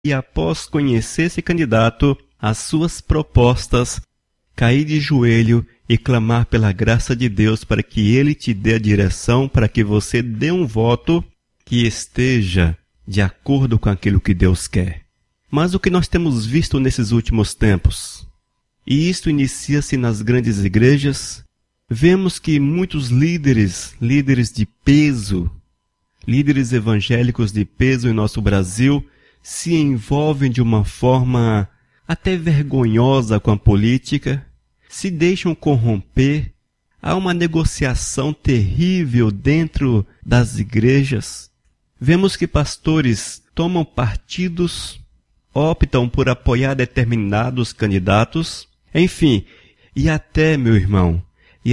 e após conhecer esse candidato, as suas propostas, cair de joelho e clamar pela graça de Deus para que Ele te dê a direção, para que você dê um voto que esteja de acordo com aquilo que Deus quer. Mas o que nós temos visto nesses últimos tempos, e isto inicia-se nas grandes igrejas, vemos que muitos líderes de peso, líderes evangélicos de peso em nosso Brasil, se envolvem de uma forma até vergonhosa com a política, se deixam corromper, há uma negociação terrível dentro das igrejas. Vemos que pastores tomam partidos, optam por apoiar determinados candidatos, enfim, e até, meu irmão,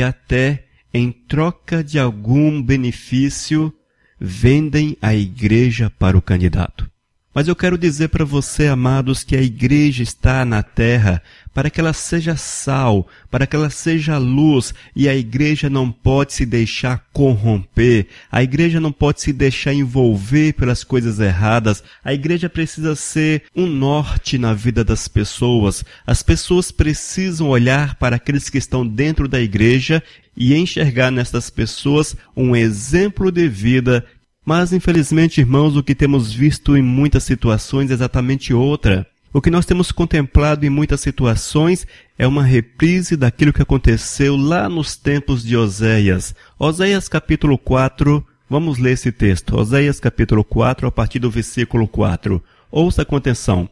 em troca de algum benefício, vendem a igreja para o candidato. Mas eu quero dizer para você, amados, que a igreja está na terra para que ela seja sal, para que ela seja luz, e a igreja não pode se deixar corromper, a igreja não pode se deixar envolver pelas coisas erradas, a igreja precisa ser um norte na vida das pessoas. As pessoas precisam olhar para aqueles que estão dentro da igreja e enxergar nestas pessoas um exemplo de vida. Mas, infelizmente, irmãos, o que temos visto em muitas situações é exatamente outra. O que nós temos contemplado em muitas situações é uma reprise daquilo que aconteceu lá nos tempos de Oséias. Oséias capítulo 4, vamos ler esse texto. Oséias capítulo 4, a partir do versículo 4. Ouça com atenção.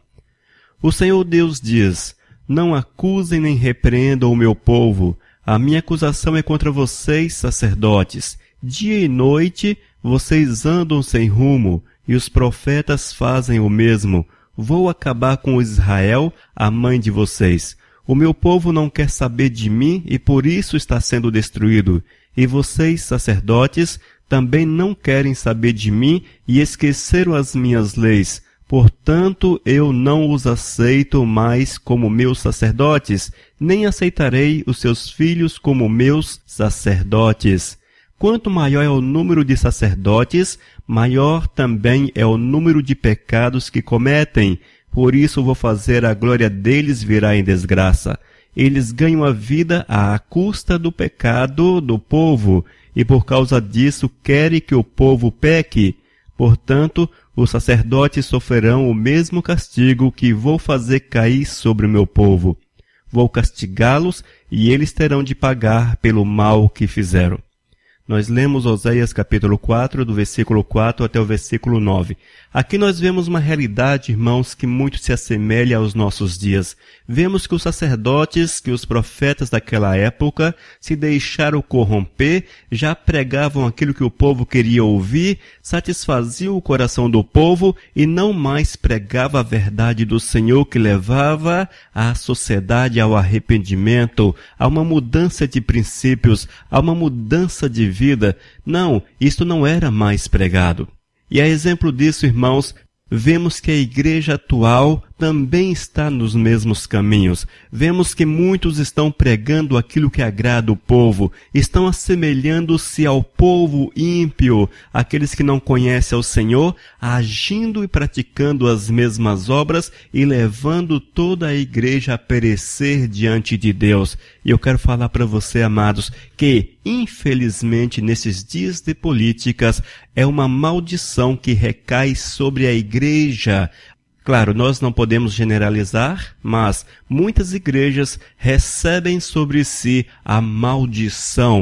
O Senhor Deus diz: não acusem nem repreendam o meu povo. A minha acusação é contra vocês, sacerdotes. Dia e noite vocês andam sem rumo, e os profetas fazem o mesmo. Vou acabar com Israel, a mãe de vocês. O meu povo não quer saber de mim e por isso está sendo destruído. E vocês, sacerdotes, também não querem saber de mim e esqueceram as minhas leis. Portanto, eu não os aceito mais como meus sacerdotes, nem aceitarei os seus filhos como meus sacerdotes. Quanto maior é o número de sacerdotes, maior também é o número de pecados que cometem. Por isso vou fazer a glória deles virar em desgraça. Eles ganham a vida à custa do pecado do povo, e por causa disso querem que o povo peque. Portanto, os sacerdotes sofrerão o mesmo castigo que vou fazer cair sobre o meu povo. Vou castigá-los e eles terão de pagar pelo mal que fizeram. Nós lemos Oséias capítulo 4, do versículo 4 até o versículo 9. Aqui nós vemos uma realidade, irmãos, que muito se assemelha aos nossos dias. Vemos que os sacerdotes, que os profetas daquela época se deixaram corromper, já pregavam aquilo que o povo queria ouvir, satisfaziam o coração do povo e não mais pregava a verdade do Senhor que levava a sociedade ao arrependimento, a uma mudança de princípios, a uma mudança de vida. Não, isto não era mais pregado. E a exemplo disso, irmãos, vemos que a igreja atual também está nos mesmos caminhos. Vemos que muitos estão pregando aquilo que agrada o povo, estão assemelhando-se ao povo ímpio, aqueles que não conhecem ao Senhor, agindo e praticando as mesmas obras e levando toda a igreja a perecer diante de Deus. E eu quero falar para você, amados, que, infelizmente, nesses dias de políticas, é uma maldição que recai sobre a igreja. Claro, nós não podemos generalizar, mas muitas igrejas recebem sobre si a maldição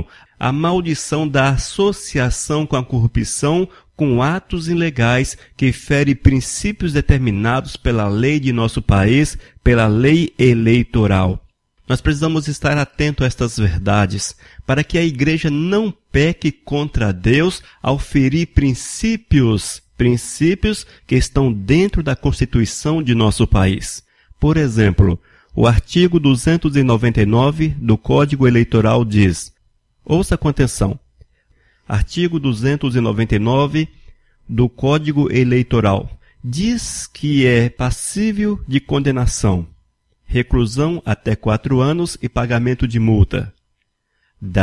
da associação com a corrupção, com atos ilegais que ferem princípios determinados pela lei de nosso país, pela lei eleitoral. Nós precisamos estar atentos a estas verdades, para que a igreja não peque contra Deus ao ferir princípios que estão dentro da Constituição de nosso país. Por exemplo, o artigo 299 do Código Eleitoral diz, ouça com atenção, artigo 299 do Código Eleitoral diz que é passível de condenação, reclusão até 4 anos e pagamento de multa.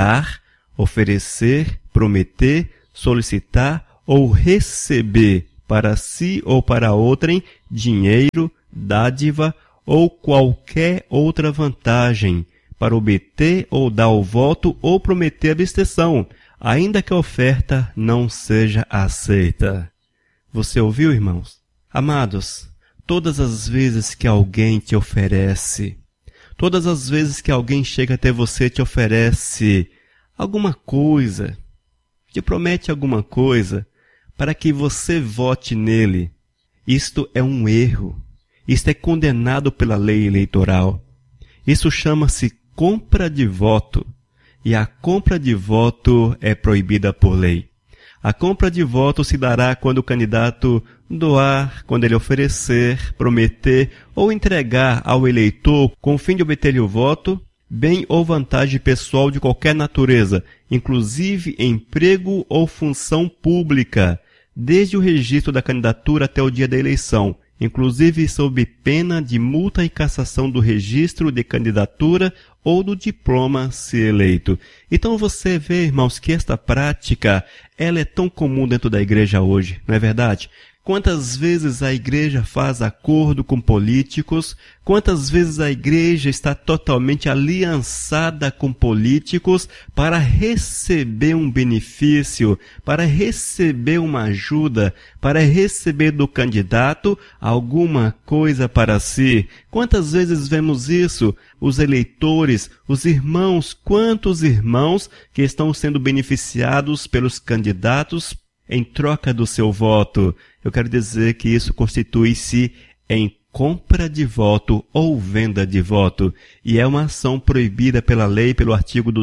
Dar, oferecer, prometer, solicitar ou receber para si ou para outrem dinheiro, dádiva ou qualquer outra vantagem, para obter ou dar o voto ou prometer abstenção, ainda que a oferta não seja aceita. Você ouviu, irmãos? Amados, todas as vezes que alguém te oferece, todas as vezes que alguém chega até você e te oferece alguma coisa, te promete alguma coisa, para que você vote nele, isto é um erro. Isto é condenado pela lei eleitoral. Isso chama-se compra de voto. E a compra de voto é proibida por lei. A compra de voto se dará quando o candidato doar, quando ele oferecer, prometer ou entregar ao eleitor com o fim de obter-lhe o voto, bem ou vantagem pessoal de qualquer natureza, inclusive emprego ou função pública, desde o registro da candidatura até o dia da eleição, inclusive sob pena de multa e cassação do registro de candidatura ou do diploma se eleito. Então você vê, irmãos, que esta prática, ela é tão comum dentro da igreja hoje, não é verdade? Quantas vezes a igreja faz acordo com políticos, quantas vezes a igreja está totalmente aliançada com políticos para receber um benefício, para receber uma ajuda, para receber do candidato alguma coisa para si. Quantas vezes vemos isso? Os eleitores, os irmãos, quantos irmãos que estão sendo beneficiados pelos candidatos em troca do seu voto. Eu quero dizer que isso constitui-se em compra de voto ou venda de voto, e é uma ação proibida pela lei pelo artigo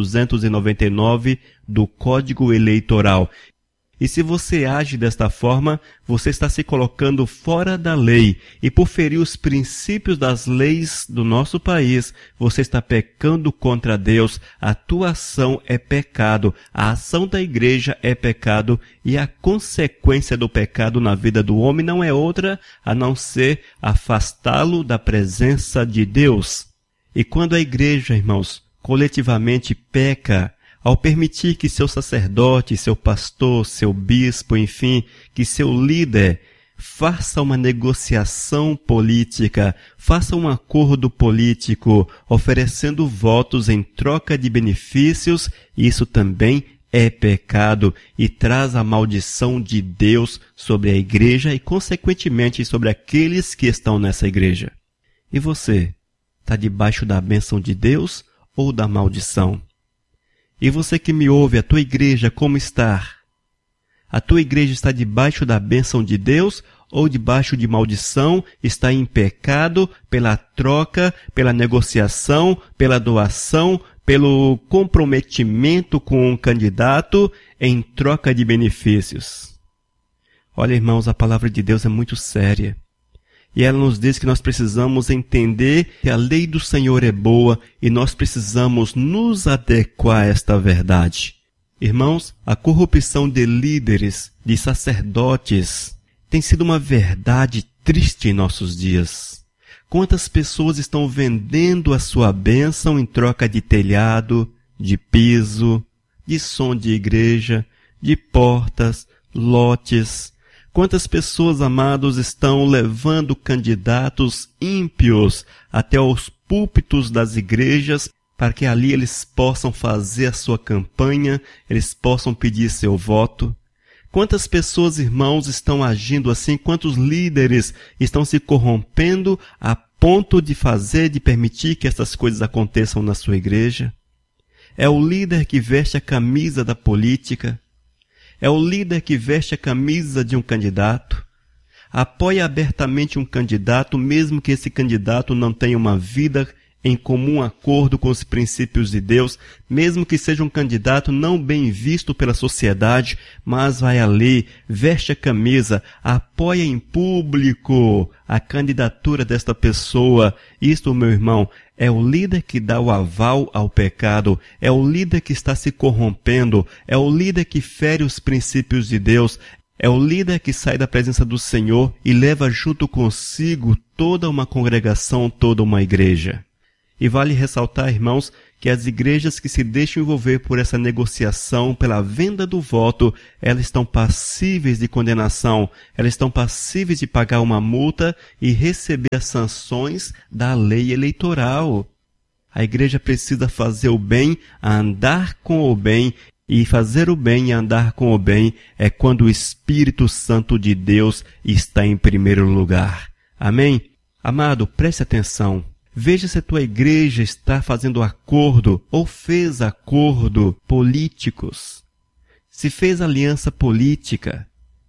299 do Código Eleitoral. E se você age desta forma, você está se colocando fora da lei. E por ferir os princípios das leis do nosso país, você está pecando contra Deus. A tua ação é pecado. A ação da igreja é pecado. E a consequência do pecado na vida do homem não é outra a não ser afastá-lo da presença de Deus. E quando a igreja, irmãos, coletivamente peca, ao permitir que seu sacerdote, seu pastor, seu bispo, enfim, que seu líder faça uma negociação política, faça um acordo político, oferecendo votos em troca de benefícios, isso também é pecado e traz a maldição de Deus sobre a igreja e, consequentemente, sobre aqueles que estão nessa igreja. E você, está debaixo da bênção de Deus ou da maldição? E você que me ouve, a tua igreja como está? A tua igreja está debaixo da bênção de Deus ou debaixo de maldição? Está em pecado pela troca, pela negociação, pela doação, pelo comprometimento com um candidato em troca de benefícios? Olha, irmãos, a palavra de Deus é muito séria. E ela nos diz que nós precisamos entender que a lei do Senhor é boa e nós precisamos nos adequar a esta verdade. Irmãos, a corrupção de líderes, de sacerdotes, tem sido uma verdade triste em nossos dias. Quantas pessoas estão vendendo a sua bênção em troca de telhado, de piso, de som de igreja, de portas, lotes? Quantas pessoas, amados, estão levando candidatos ímpios até os púlpitos das igrejas para que ali eles possam fazer a sua campanha, eles possam pedir seu voto? Quantas pessoas, irmãos, estão agindo assim? Quantos líderes estão se corrompendo a ponto de permitir que essas coisas aconteçam na sua igreja? É o líder que veste a camisa da política, é o líder que veste a camisa de um candidato, apoia abertamente um candidato, mesmo que esse candidato não tenha uma vida em comum acordo com os princípios de Deus, mesmo que seja um candidato não bem visto pela sociedade, mas vai ali, veste a camisa, apoia em público a candidatura desta pessoa. Isto, meu irmão, é o líder que dá o aval ao pecado, é o líder que está se corrompendo, é o líder que fere os princípios de Deus, é o líder que sai da presença do Senhor e leva junto consigo toda uma congregação, toda uma igreja. E vale ressaltar, irmãos, que as igrejas que se deixam envolver por essa negociação, pela venda do voto, elas estão passíveis de condenação, elas estão passíveis de pagar uma multa e receber as sanções da lei eleitoral. A igreja precisa fazer o bem, andar com o bem, e fazer o bem e andar com o bem é quando o Espírito Santo de Deus está em primeiro lugar. Amém? Amado, preste atenção. Veja se a tua igreja está fazendo acordo ou fez acordo políticos. Se fez aliança política.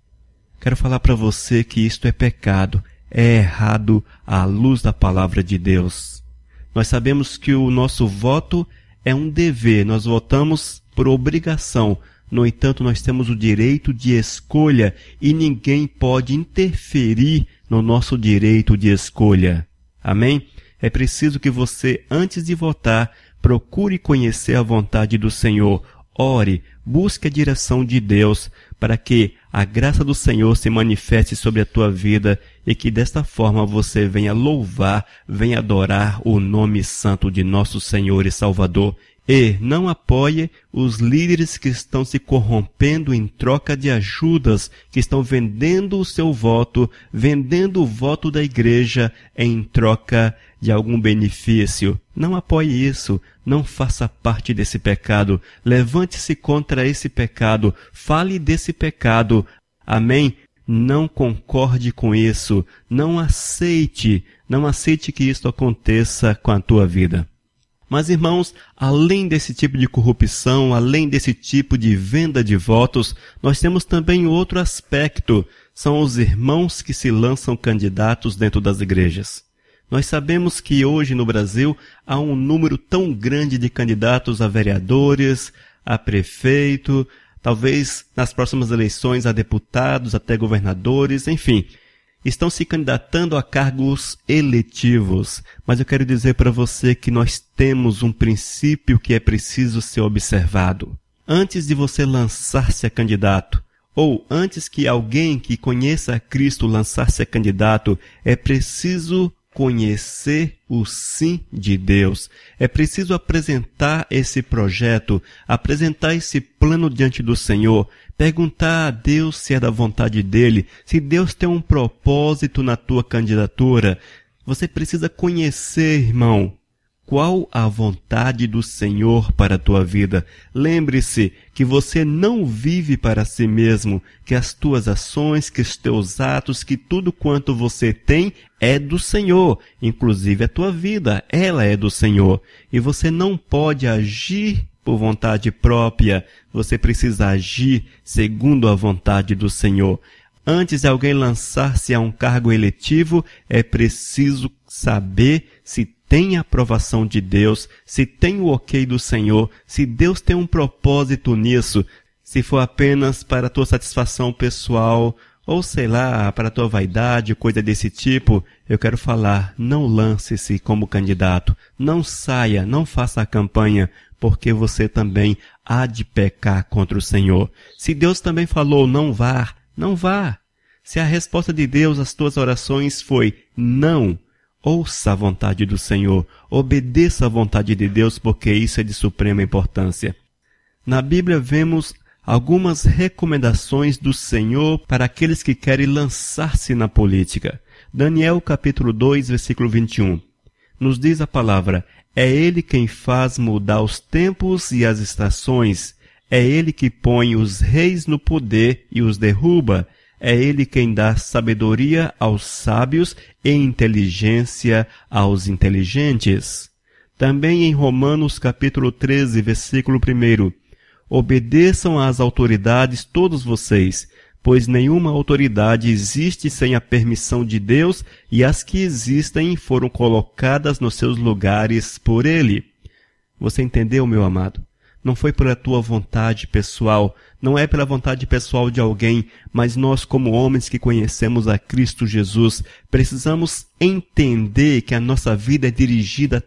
Quero falar para você que isto é pecado, é errado à luz da palavra de Deus. Nós sabemos que o nosso voto é um dever, nós votamos por obrigação. No entanto, nós temos o direito de escolha e ninguém pode interferir no nosso direito de escolha. Amém? É preciso que você, antes de votar, procure conhecer a vontade do Senhor. Ore, busque a direção de Deus para que a graça do Senhor se manifeste sobre a tua vida e que desta forma você venha louvar, venha adorar o nome santo de nosso Senhor e Salvador. E não apoie os líderes que estão se corrompendo em troca de ajudas, que estão vendendo o seu voto, vendendo o voto da igreja em troca de algum benefício. Não apoie isso, não faça parte desse pecado. Levante-se contra esse pecado, fale desse pecado. Amém? Não concorde com isso, não aceite que isso aconteça com a tua vida. Mas, irmãos, além desse tipo de corrupção, além desse tipo de venda de votos, nós temos também outro aspecto. São os irmãos que se lançam candidatos dentro das igrejas. Nós sabemos que hoje no Brasil há um número tão grande de candidatos a vereadores, a prefeito, talvez nas próximas eleições a deputados, até governadores, enfim. Estão se candidatando a cargos eletivos, mas eu quero dizer para você que nós temos um princípio que é preciso ser observado. Antes de você lançar-se a candidato, ou antes que alguém que conheça a Cristo lançar-se a candidato, é preciso conhecer o sim de Deus. É preciso apresentar esse projeto, apresentar esse plano diante do Senhor, perguntar a Deus se é da vontade dele, se Deus tem um propósito na tua candidatura. Você precisa conhecer, irmão, qual a vontade do Senhor para a tua vida. Lembre-se que você não vive para si mesmo, que as tuas ações, que os teus atos, que tudo quanto você tem é do Senhor. Inclusive a tua vida, ela é do Senhor. E você não pode agir por vontade própria, você precisa agir segundo a vontade do Senhor. Antes de alguém lançar-se a um cargo eletivo, é preciso saber se tem a aprovação de Deus, se tem o ok do Senhor, se Deus tem um propósito nisso. Se for apenas para a tua satisfação pessoal, ou sei lá, para a tua vaidade, coisa desse tipo, eu quero falar, não lance-se como candidato, não saia, não faça a campanha, porque você também há de pecar contra o Senhor. Se Deus também falou, não vá, não vá. Se a resposta de Deus às tuas orações foi não, ouça a vontade do Senhor, obedeça a vontade de Deus, porque isso é de suprema importância. Na Bíblia vemos algumas recomendações do Senhor para aqueles que querem lançar-se na política. Daniel capítulo 2, versículo 21. Nos diz a palavra, é Ele quem faz mudar os tempos e as estações, é Ele que põe os reis no poder e os derruba, é Ele quem dá sabedoria aos sábios e inteligência aos inteligentes. Também em Romanos capítulo 13, versículo 1. Obedeçam às autoridades todos vocês, pois nenhuma autoridade existe sem a permissão de Deus e as que existem foram colocadas nos seus lugares por Ele. Você entendeu, meu amado? Não foi pela tua vontade pessoal, não é pela vontade pessoal de alguém, mas nós como homens que conhecemos a Cristo Jesus, precisamos entender que a nossa vida é dirigida totalmente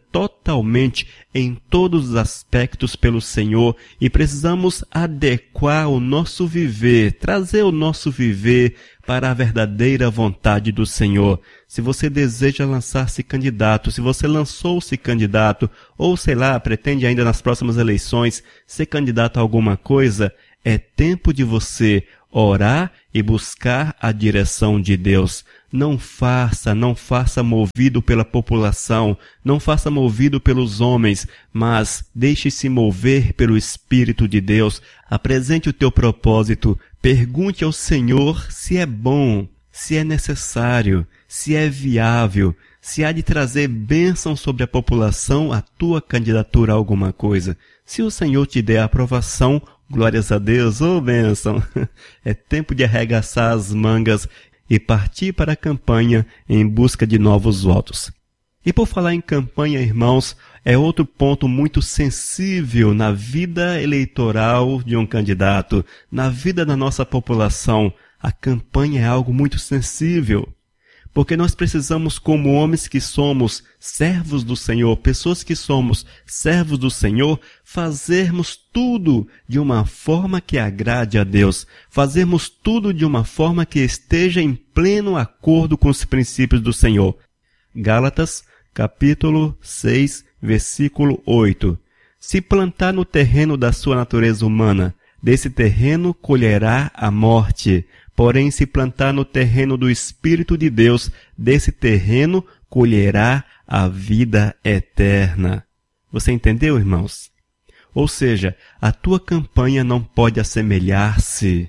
totalmente em todos os aspectos pelo Senhor e precisamos adequar o nosso viver, trazer o nosso viver para a verdadeira vontade do Senhor. Se você deseja lançar-se candidato, se você lançou-se candidato, ou sei lá, pretende ainda nas próximas eleições ser candidato a alguma coisa, é tempo de você orar e buscar a direção de Deus. Não faça movido pela população, não faça movido pelos homens, mas deixe-se mover pelo Espírito de Deus. Apresente o teu propósito, pergunte ao Senhor se é bom, se é necessário, se é viável, se há de trazer bênção sobre a população a tua candidatura a alguma coisa. Se o Senhor te der a aprovação, glórias a Deus, bênção! É tempo de arregaçar as mangas e partir para a campanha em busca de novos votos. E por falar em campanha, irmãos, é outro ponto muito sensível na vida eleitoral de um candidato, na vida da nossa população. A campanha é algo muito sensível. Porque nós precisamos, como homens que somos servos do Senhor, pessoas que somos servos do Senhor, fazermos tudo de uma forma que agrade a Deus. Fazermos tudo de uma forma que esteja em pleno acordo com os princípios do Senhor. Gálatas, capítulo 6, versículo 8. Se plantar no terreno da sua natureza humana, desse terreno colherá a morte. Porém, se plantar no terreno do Espírito de Deus, desse terreno colherá a vida eterna. Você entendeu, irmãos? Ou seja, a tua campanha não pode assemelhar-se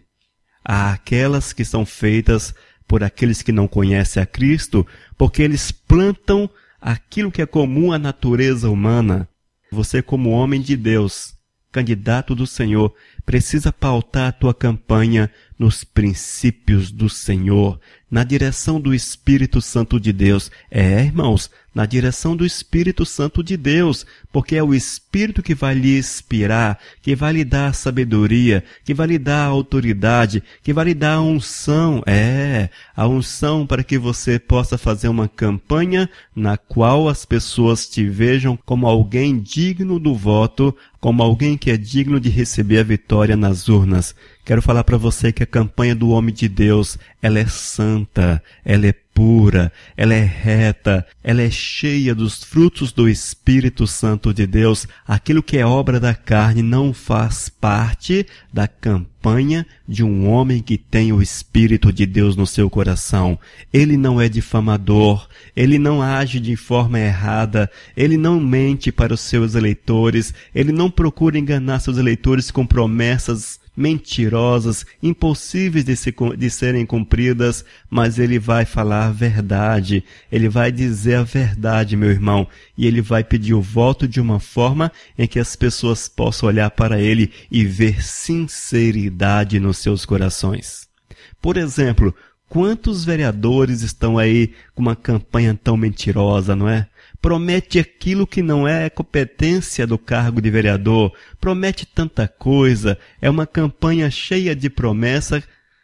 àquelas que são feitas por aqueles que não conhecem a Cristo, porque eles plantam aquilo que é comum à natureza humana. Você, como homem de Deus, candidato do Senhor, precisa pautar a tua campanha nos princípios do Senhor, na direção do Espírito Santo de Deus. Irmãos, na direção do Espírito Santo de Deus, porque é o Espírito que vai lhe inspirar, que vai lhe dar a sabedoria, que vai lhe dar a autoridade, que vai lhe dar a unção. A unção para que você possa fazer uma campanha na qual as pessoas te vejam como alguém digno do voto, como alguém que é digno de receber a vitória nas urnas. Quero falar para você que a campanha do homem de Deus, ela é santa, ela é pura, ela é reta, ela é cheia dos frutos do Espírito Santo de Deus. Aquilo que é obra da carne não faz parte da campanha de um homem que tem o Espírito de Deus no seu coração. Ele não é difamador, ele não age de forma errada, ele não mente para os seus eleitores, ele não procura enganar seus eleitores com promessas mentirosas, impossíveis de serem cumpridas, mas ele vai falar a verdade, ele vai dizer a verdade, meu irmão, e ele vai pedir o voto de uma forma em que as pessoas possam olhar para ele e ver sinceridade nos seus corações. Por exemplo, quantos vereadores estão aí com uma campanha tão mentirosa, não é? Promete aquilo que não é competência do cargo de vereador, promete tanta coisa, é uma campanha cheia de promessas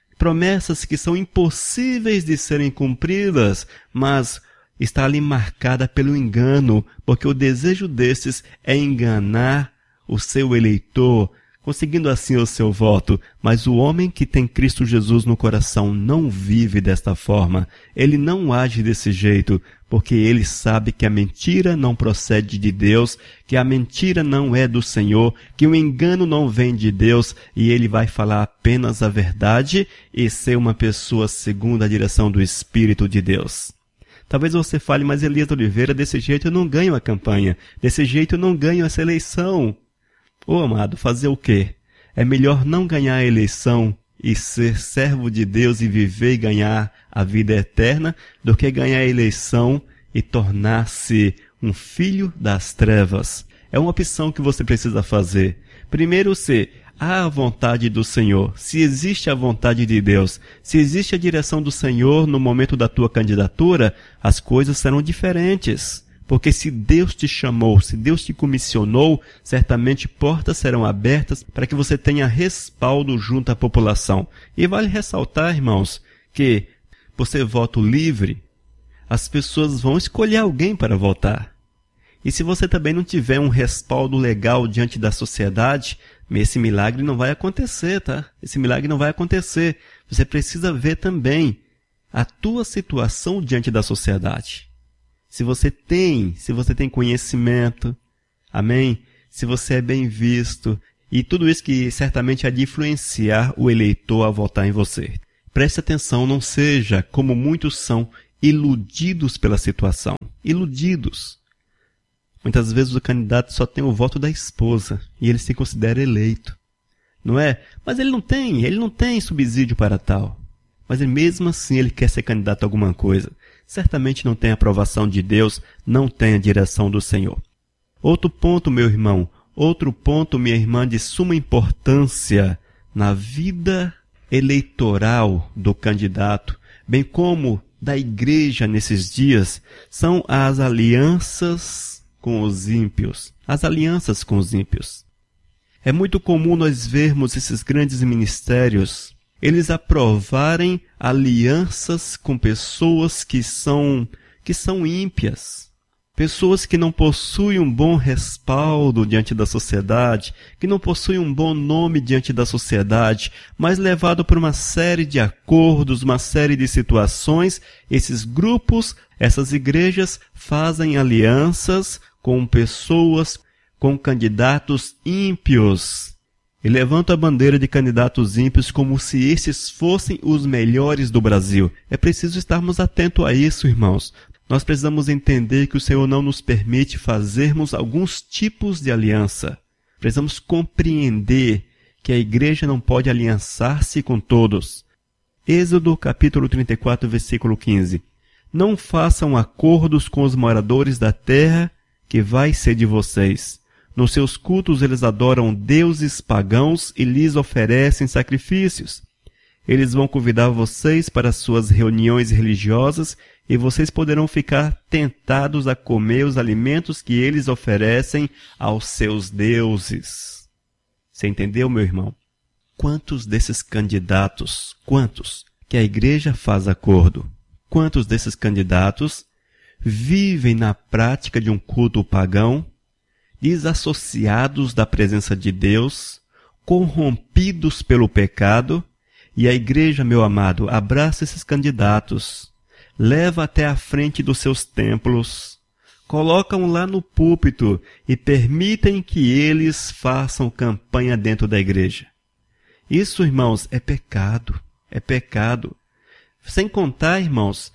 que são impossíveis de serem cumpridas, mas está ali marcada pelo engano, porque o desejo desses é enganar o seu eleitor, conseguindo assim o seu voto. Mas o homem que tem Cristo Jesus no coração não vive desta forma, ele não age desse jeito, porque ele sabe que a mentira não procede de Deus, que a mentira não é do Senhor, que o engano não vem de Deus, e ele vai falar apenas a verdade e ser uma pessoa segundo a direção do Espírito de Deus. Talvez você fale, mas Elias Oliveira, desse jeito eu não ganho a campanha, desse jeito eu não ganho essa eleição. Amado, fazer o quê? É melhor não ganhar a eleição e ser servo de Deus e viver e ganhar a vida eterna, do que ganhar a eleição e tornar-se um filho das trevas. É uma opção que você precisa fazer. Primeiro, se há a vontade do Senhor, se existe a vontade de Deus, se existe a direção do Senhor no momento da tua candidatura, as coisas serão diferentes. Porque se Deus te chamou, se Deus te comissionou, certamente portas serão abertas para que você tenha respaldo junto à população. E vale ressaltar, irmãos, que por ser voto livre, as pessoas vão escolher alguém para votar. E se você também não tiver um respaldo legal diante da sociedade, esse milagre não vai acontecer, tá? Esse milagre não vai acontecer. Você precisa ver também a tua situação diante da sociedade. Se você tem conhecimento, amém? Se você é bem visto, e tudo isso que certamente há de influenciar o eleitor a votar em você. Preste atenção, não seja como muitos são, iludidos pela situação. Iludidos. Muitas vezes o candidato só tem o voto da esposa e ele se considera eleito. Não é? Mas ele não tem subsídio para tal. Mas mesmo assim ele quer ser candidato a alguma coisa. Certamente não tem a aprovação de Deus, não tem a direção do Senhor. Outro ponto, meu irmão, minha irmã, de suma importância na vida eleitoral do candidato, bem como da igreja nesses dias, são as alianças com os ímpios. As alianças com os ímpios. É muito comum nós vermos esses grandes ministérios, eles aprovarem alianças com pessoas que são ímpias. Pessoas que não possuem um bom respaldo diante da sociedade, que não possuem um bom nome diante da sociedade, mas levado por uma série de acordos, uma série de situações, esses grupos, essas igrejas fazem alianças com pessoas, com candidatos ímpios. E levantam a bandeira de candidatos ímpios como se esses fossem os melhores do Brasil. É preciso estarmos atentos a isso, irmãos. Nós precisamos entender que o Senhor não nos permite fazermos alguns tipos de aliança. Precisamos compreender que a igreja não pode aliançar-se com todos. Êxodo capítulo 34, versículo 15. Não façam acordos com os moradores da terra que vai ser de vocês. Nos seus cultos eles adoram deuses pagãos e lhes oferecem sacrifícios. Eles vão convidar vocês para suas reuniões religiosas e vocês poderão ficar tentados a comer os alimentos que eles oferecem aos seus deuses. Você entendeu, meu irmão? Quantos desses candidatos, que a igreja faz acordo, quantos desses candidatos vivem na prática de um culto pagão, desassociados da presença de Deus, corrompidos pelo pecado, e a igreja, meu amado, abraça esses candidatos, leva até a frente dos seus templos, colocam lá no púlpito e permitem que eles façam campanha dentro da igreja. Isso, irmãos, é pecado, é pecado. Sem contar, irmãos,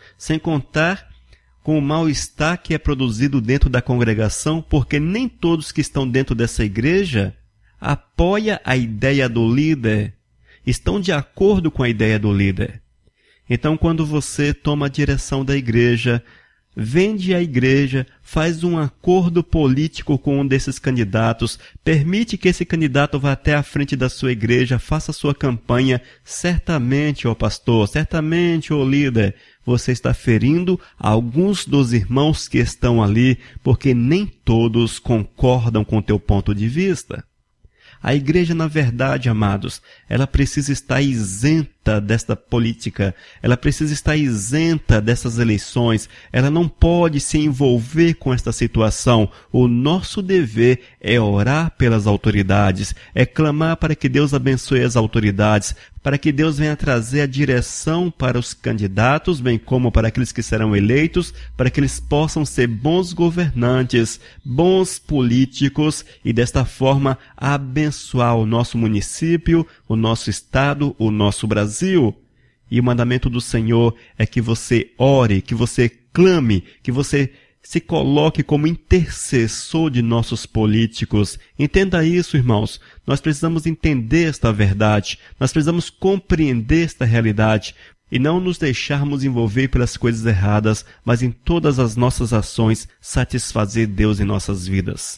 com o mal-estar que é produzido dentro da congregação, porque nem todos que estão dentro dessa igreja apoiam a ideia do líder, estão de acordo com a ideia do líder. Então, quando você toma a direção da igreja, vende a igreja, faz um acordo político com um desses candidatos, permite que esse candidato vá até a frente da sua igreja, faça a sua campanha, certamente, ó pastor, certamente, ó líder, você está ferindo alguns dos irmãos que estão ali, porque nem todos concordam com o teu ponto de vista. A igreja, na verdade, amados, ela precisa estar isenta desta política, ela precisa estar isenta dessas eleições, ela não pode se envolver com esta situação. O nosso dever é orar pelas autoridades, é clamar para que Deus abençoe as autoridades, para que Deus venha trazer a direção para os candidatos, bem como para aqueles que serão eleitos, para que eles possam ser bons governantes, bons políticos e desta forma abençoar o nosso município, o nosso estado, o nosso Brasil. E o mandamento do Senhor é que você ore, que você clame, que você se coloque como intercessor de nossos políticos. Entenda isso, irmãos. Nós precisamos entender esta verdade. Nós precisamos compreender esta realidade e não nos deixarmos envolver pelas coisas erradas, mas em todas as nossas ações satisfazer Deus em nossas vidas.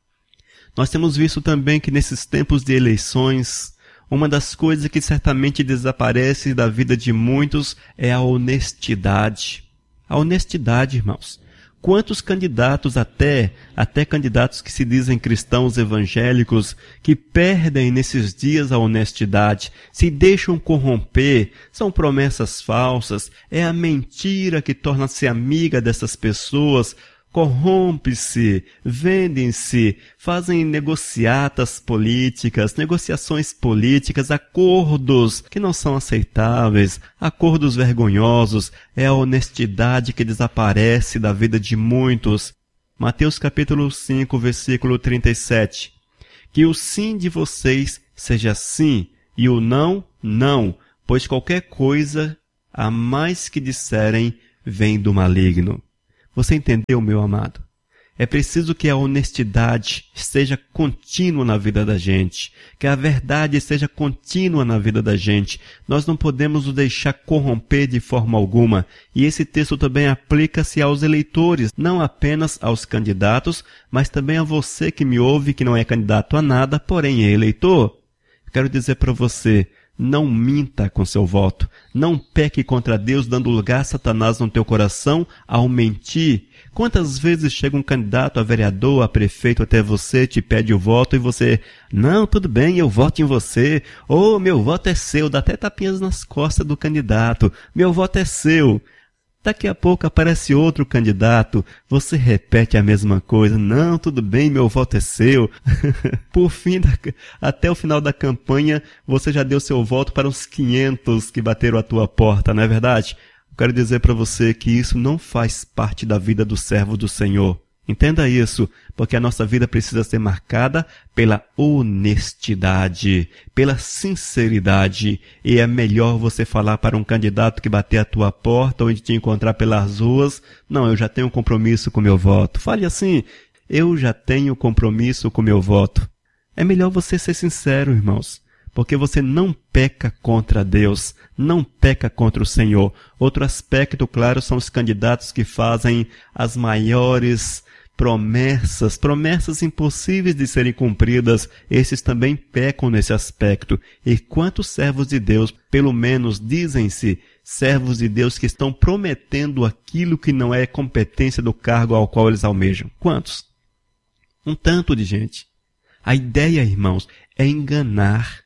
Nós temos visto também que nesses tempos de eleições, uma das coisas que certamente desaparece da vida de muitos é a honestidade. A honestidade, irmãos. Quantos candidatos, até candidatos que se dizem cristãos evangélicos, que perdem nesses dias a honestidade, se deixam corromper, são promessas falsas, é a mentira que torna-se amiga dessas pessoas, corrompe-se, vendem-se, fazem negociatas políticas, negociações políticas, acordos que não são aceitáveis, acordos vergonhosos. É a honestidade que desaparece da vida de muitos. Mateus capítulo 5, versículo 37. Que o sim de vocês seja sim, e o não, não, pois qualquer coisa a mais que disserem vem do maligno. Você entendeu, meu amado? É preciso que a honestidade esteja contínua na vida da gente, que a verdade esteja contínua na vida da gente. Nós não podemos nos deixar corromper de forma alguma. E esse texto também aplica-se aos eleitores, não apenas aos candidatos, mas também a você que me ouve, que não é candidato a nada, porém é eleitor. Quero dizer para você, não minta com seu voto. Não peque contra Deus dando lugar a Satanás no teu coração ao mentir. Quantas vezes chega um candidato a vereador, a prefeito até você, te pede o voto e você, não, tudo bem, eu voto em você. Ou meu voto é seu, dá até tapinhas nas costas do candidato. Meu voto é seu. Daqui a pouco aparece outro candidato, você repete a mesma coisa. Não, tudo bem, meu voto é seu. Por fim, até o final da campanha, você já deu seu voto para uns 500 que bateram a tua porta, não é verdade? Eu quero dizer para você que isso não faz parte da vida do servo do Senhor. Entenda isso, porque a nossa vida precisa ser marcada pela honestidade, pela sinceridade. E é melhor você falar para um candidato que bater a tua porta ou te encontrar pelas ruas, não, eu já tenho compromisso com meu voto. Fale assim, eu já tenho compromisso com meu voto. É melhor você ser sincero, irmãos, porque você não peca contra Deus, não peca contra o Senhor. Outro aspecto, claro, são os candidatos que fazem as maiores promessas impossíveis de serem cumpridas. Esses também pecam nesse aspecto. E quantos servos de Deus, pelo menos dizem-se servos de Deus, que estão prometendo aquilo que não é competência do cargo ao qual eles almejam? Quantos? Um tanto de gente. A ideia, irmãos, é enganar.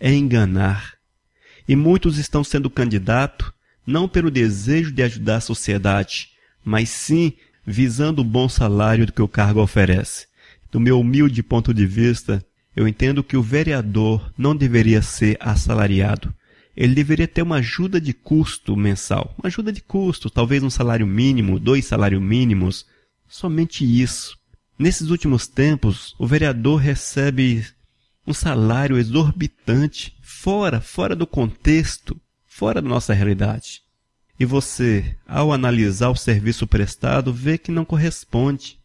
E muitos estão sendo candidatos não pelo desejo de ajudar a sociedade, mas sim visando o bom salário que o cargo oferece. Do meu humilde ponto de vista, eu entendo que o vereador não deveria ser assalariado. Ele deveria ter uma ajuda de custo mensal. Uma ajuda de custo, talvez um salário mínimo, 2 salários mínimos. Somente isso. Nesses últimos tempos, o vereador recebe um salário exorbitante, fora do contexto, fora da nossa realidade. E você, ao analisar o serviço prestado, vê que não corresponde.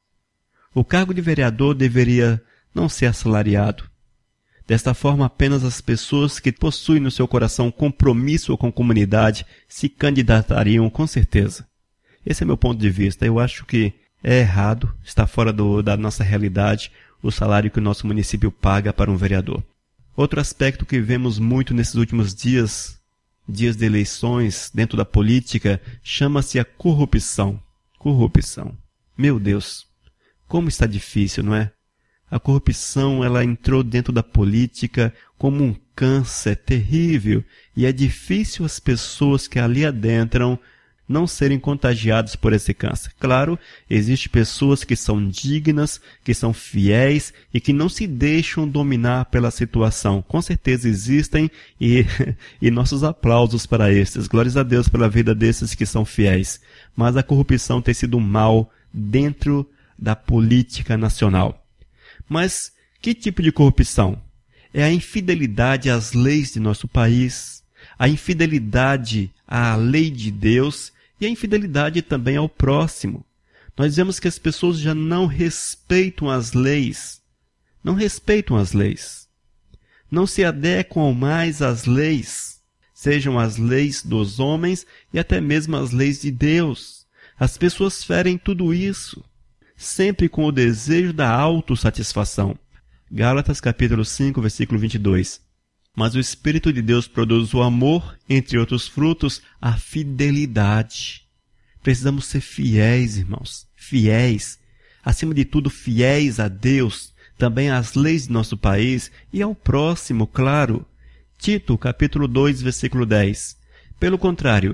O cargo de vereador deveria não ser assalariado. Desta forma, apenas as pessoas que possuem no seu coração compromisso com a comunidade se candidatariam com certeza. Esse é meu ponto de vista. Eu acho que é errado, está fora da nossa realidade, o salário que o nosso município paga para um vereador. Outro aspecto que vemos muito nesses últimos dias de eleições dentro da política, chama-se a corrupção. Corrupção. Meu Deus, como está difícil, não é? A corrupção, ela entrou dentro da política como um câncer terrível, e é difícil as pessoas que ali adentram não serem contagiados por esse câncer. Claro, existem pessoas que são dignas, que são fiéis e que não se deixam dominar pela situação. Com certeza existem e nossos aplausos para esses. Glórias a Deus pela vida desses que são fiéis. Mas a corrupção tem sido um mal dentro da política nacional. Mas que tipo de corrupção? É a infidelidade às leis de nosso país, a infidelidade à lei de Deus e a infidelidade também ao próximo. Nós vemos que as pessoas já não respeitam as leis. Não respeitam as leis. Não se adequam mais às leis, sejam as leis dos homens e até mesmo as leis de Deus. As pessoas ferem tudo isso, sempre com o desejo da autossatisfação. Gálatas capítulo 5, versículo 22. Mas o Espírito de Deus produz o amor, entre outros frutos, a fidelidade. Precisamos ser fiéis, irmãos. Fiéis. Acima de tudo, fiéis a Deus, também às leis de nosso país e ao próximo, claro. Tito, capítulo 2, versículo 10. Pelo contrário,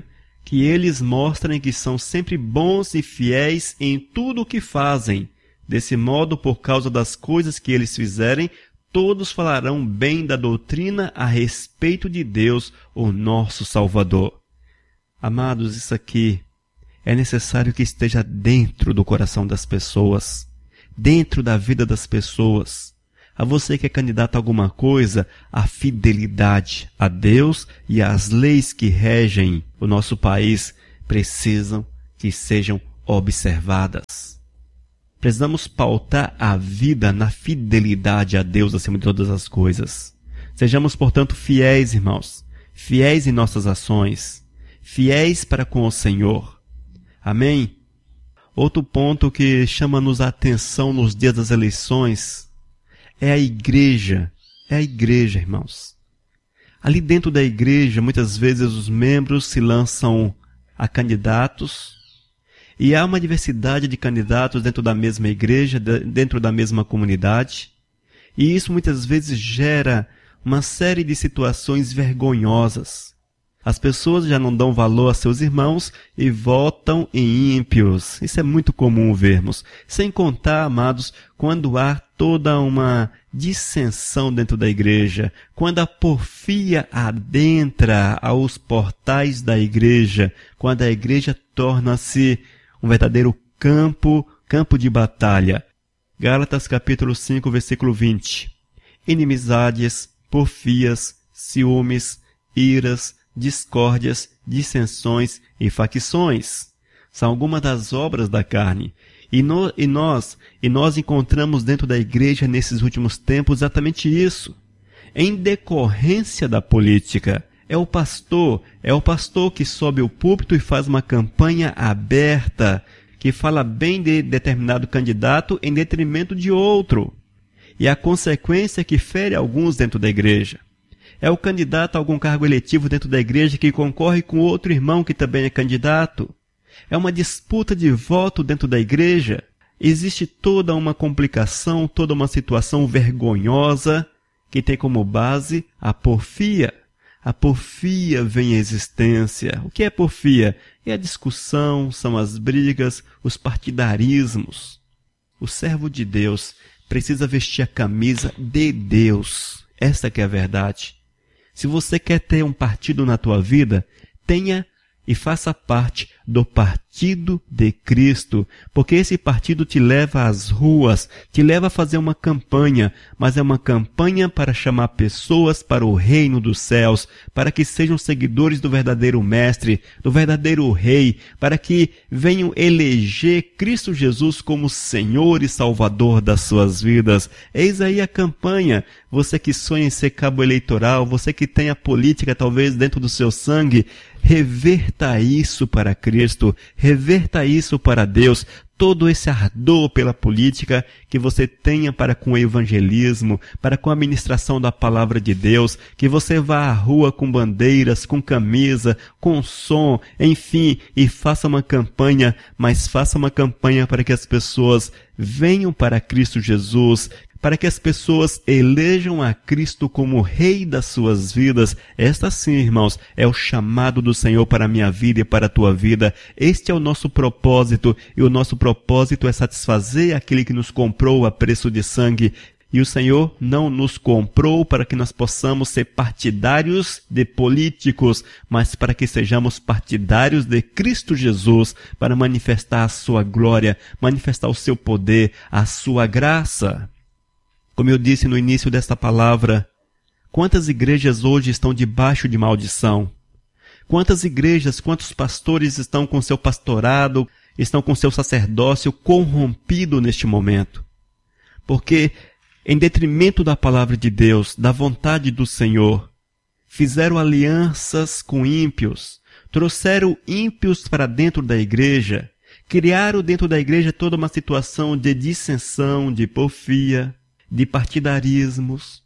que eles mostrem que são sempre bons e fiéis em tudo o que fazem. Desse modo, por causa das coisas que eles fizerem, todos falarão bem da doutrina a respeito de Deus, o nosso Salvador. Amados, isso aqui é necessário que esteja dentro do coração das pessoas, dentro da vida das pessoas. A você que é candidato a alguma coisa, a fidelidade a Deus e às leis que regem o nosso país precisam que sejam observadas. Precisamos pautar a vida na fidelidade a Deus acima de todas as coisas. Sejamos, portanto, fiéis, irmãos, fiéis em nossas ações, fiéis para com o Senhor. Amém? Outro ponto que chama-nos a atenção nos dias das eleições é a igreja, irmãos. Ali dentro da igreja, muitas vezes os membros se lançam a candidatos e há uma diversidade de candidatos dentro da mesma igreja, dentro da mesma comunidade. E isso muitas vezes gera uma série de situações vergonhosas. As pessoas já não dão valor a seus irmãos e votam em ímpios. Isso é muito comum vermos. Sem contar, amados, quando há toda uma dissensão dentro da igreja, quando a porfia adentra aos portais da igreja, quando a igreja torna-se um verdadeiro campo de batalha. Gálatas capítulo 5, versículo 20. Inimizades, porfias, ciúmes, iras, discórdias, dissensões e facções. São algumas das obras da carne. E nós encontramos dentro da igreja nesses últimos tempos exatamente isso. Em decorrência da política, é o pastor que sobe ao púlpito e faz uma campanha aberta, que fala bem de determinado candidato em detrimento de outro. E a consequência é que fere alguns dentro da igreja. É o candidato a algum cargo eletivo dentro da igreja que concorre com outro irmão que também é candidato. É uma disputa de voto dentro da igreja. Existe toda uma complicação, toda uma situação vergonhosa que tem como base a porfia. A porfia vem à existência. O que é porfia? É a discussão, são as brigas, os partidarismos. O servo de Deus precisa vestir a camisa de Deus. Essa que é a verdade. Se você quer ter um partido na tua vida, tenha e faça parte do partido de Cristo, porque esse partido te leva às ruas, te leva a fazer uma campanha, mas é uma campanha para chamar pessoas para o reino dos céus, para que sejam seguidores do verdadeiro mestre, do verdadeiro rei, para que venham eleger Cristo Jesus como Senhor e Salvador das suas vidas. Eis aí a campanha. Você que sonha em ser cabo eleitoral, você que tem a política talvez dentro do seu sangue, reverta isso para Cristo, reverta isso para Deus, todo esse ardor pela política que você tenha para com o evangelismo, para com a ministração da palavra de Deus, que você vá à rua com bandeiras, com camisa, com som, enfim, e faça uma campanha, mas faça uma campanha para que as pessoas venham para Cristo Jesus, para que as pessoas elejam a Cristo como Rei das suas vidas. Esta sim, irmãos, é o chamado do Senhor para a minha vida e para a tua vida. Este é o nosso propósito, e o nosso propósito é satisfazer aquele que nos comprou a preço de sangue. E o Senhor não nos comprou para que nós possamos ser partidários de políticos, mas para que sejamos partidários de Cristo Jesus, para manifestar a sua glória, manifestar o seu poder, a sua graça. Como eu disse no início desta palavra, quantas igrejas hoje estão debaixo de maldição? Quantas igrejas, quantos pastores estão com seu pastorado, estão com seu sacerdócio corrompido neste momento? Porque, em detrimento da palavra de Deus, da vontade do Senhor, fizeram alianças com ímpios, trouxeram ímpios para dentro da igreja, criaram dentro da igreja toda uma situação de dissensão, de porfia, de partidarismos.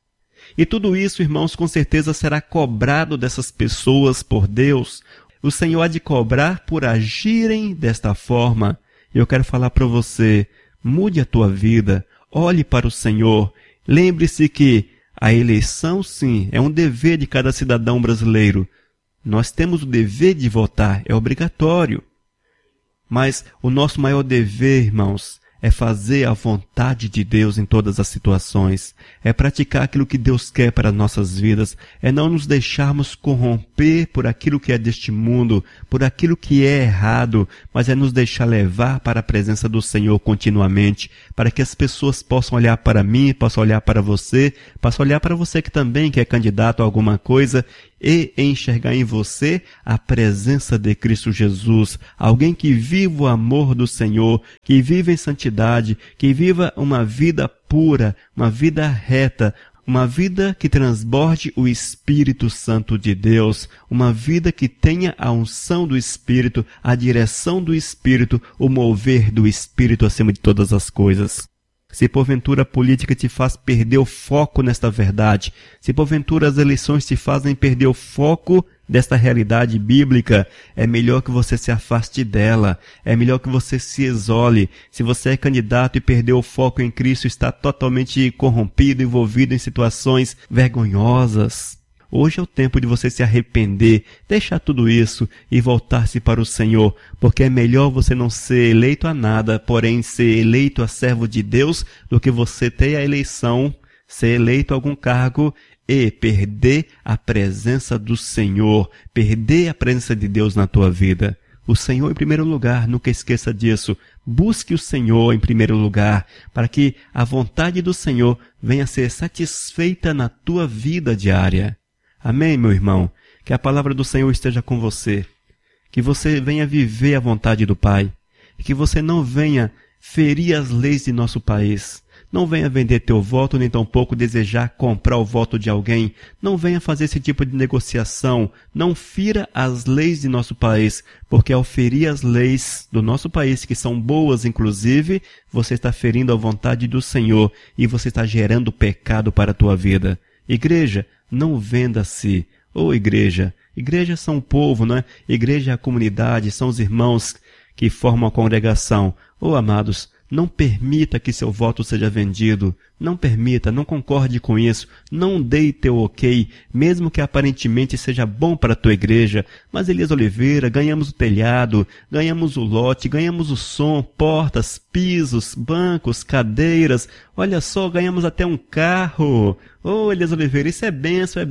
E tudo isso, irmãos, com certeza será cobrado dessas pessoas por Deus. O Senhor há de cobrar por agirem desta forma. Eu quero falar para você, mude a tua vida, olhe para o Senhor. Lembre-se que a eleição, sim, é um dever de cada cidadão brasileiro. Nós temos o dever de votar, é obrigatório. Mas o nosso maior dever, irmãos, é fazer a vontade de Deus em todas as situações, é praticar aquilo que Deus quer para nossas vidas, é não nos deixarmos corromper por aquilo que é deste mundo, por aquilo que é errado, mas é nos deixar levar para a presença do Senhor continuamente, para que as pessoas possam olhar para mim, possam olhar para você, possam olhar para você que também que é candidato a alguma coisa, e enxergar em você a presença de Cristo Jesus, alguém que vive o amor do Senhor, que vive em santidade, que viva uma vida pura, uma vida reta, uma vida que transborde o Espírito Santo de Deus, uma vida que tenha a unção do Espírito, a direção do Espírito, o mover do Espírito acima de todas as coisas. Se porventura a política te faz perder o foco nesta verdade, se porventura as eleições te fazem perder o foco desta realidade bíblica, é melhor que você se afaste dela, é melhor que você se isole. Se você é candidato e perdeu o foco em Cristo, está totalmente corrompido, envolvido em situações vergonhosas. Hoje é o tempo de você se arrepender, deixar tudo isso e voltar-se para o Senhor, porque é melhor você não ser eleito a nada, porém ser eleito a servo de Deus, do que você ter a eleição, ser eleito a algum cargo e perder a presença do Senhor, perder a presença de Deus na tua vida. O Senhor em primeiro lugar, nunca esqueça disso. Busque o Senhor em primeiro lugar, para que a vontade do Senhor venha a ser satisfeita na tua vida diária. Amém, meu irmão? Que a palavra do Senhor esteja com você. Que você venha viver a vontade do Pai. E que você não venha ferir as leis de nosso país. Não venha vender teu voto, nem tampouco desejar comprar o voto de alguém. Não venha fazer esse tipo de negociação. Não fira as leis de nosso país, porque ao ferir as leis do nosso país, que são boas inclusive, você está ferindo a vontade do Senhor e você está gerando pecado para a tua vida. Igreja, não venda-se. Ô igreja, igreja são o povo, não é? Igreja é a comunidade, são os irmãos que formam a congregação. Ô amados, não permita que seu voto seja vendido. Não permita, não concorde com isso. Não dê teu ok, mesmo que aparentemente seja bom para a tua igreja. Mas Elias Oliveira, ganhamos o telhado, ganhamos o lote, ganhamos o som, portas, pisos, bancos, cadeiras. Olha só, ganhamos até um carro. Ô Elias Oliveira, isso é bênção,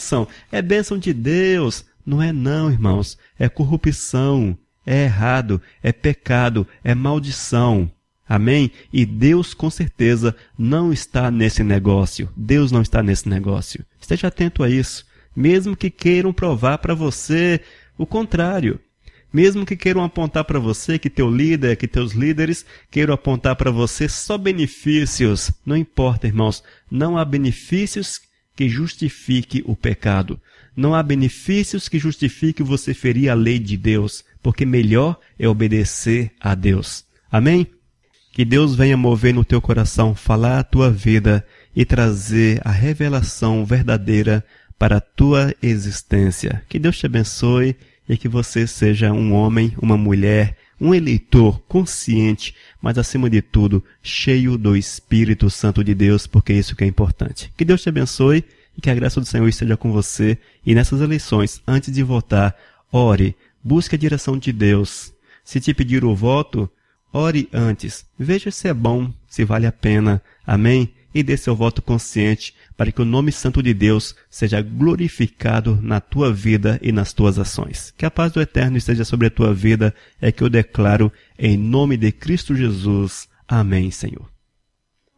é bênção de Deus. Não é não, irmãos, é corrupção, é errado, é pecado, é maldição. Amém? E Deus, com certeza, não está nesse negócio. Deus não está nesse negócio. Esteja atento a isso. Mesmo que queiram provar para você o contrário. Mesmo que queiram apontar para você que teu líder, que teus líderes queiram apontar para você só benefícios. Não importa, irmãos. Não há benefícios que justifique o pecado. Não há benefícios que justifique você ferir a lei de Deus. Porque melhor é obedecer a Deus. Amém? Que Deus venha mover no teu coração, falar a tua vida e trazer a revelação verdadeira para a tua existência. Que Deus te abençoe e que você seja um homem, uma mulher, um eleitor consciente, mas acima de tudo, cheio do Espírito Santo de Deus, porque isso que é importante. Que Deus te abençoe e que a graça do Senhor esteja com você. E nessas eleições, antes de votar, ore, busque a direção de Deus. Se te pedir o voto, ore antes, veja se é bom, se vale a pena, amém? E dê seu voto consciente para que o nome santo de Deus seja glorificado na tua vida e nas tuas ações. Que a paz do Eterno esteja sobre a tua vida, é que eu declaro em nome de Cristo Jesus. Amém, Senhor.